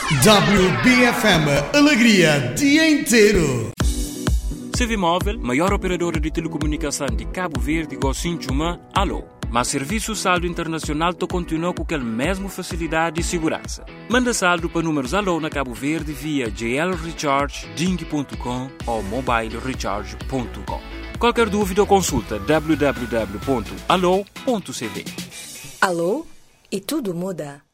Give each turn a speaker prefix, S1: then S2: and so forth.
S1: WBFM Alegria dia inteiro.
S2: Civimóvel, maior operadora de telecomunicação de Cabo Verde, Gocinchuma, alô. Mas serviço saldo internacional continua com aquela mesma facilidade e segurança. Manda saldo para números alô na Cabo Verde via JL Recharge, Ding.com ou mobilerecharge.com. Qualquer dúvida ou consulta www.alô.cv.
S3: Alô? E tudo muda.